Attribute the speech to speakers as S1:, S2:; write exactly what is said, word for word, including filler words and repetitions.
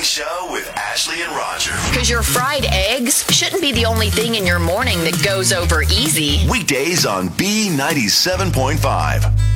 S1: Morning Show with Ashley and Roger.
S2: Because your fried eggs shouldn't be the only thing in your morning that goes over easy.
S1: Weekdays on B ninety-seven point five.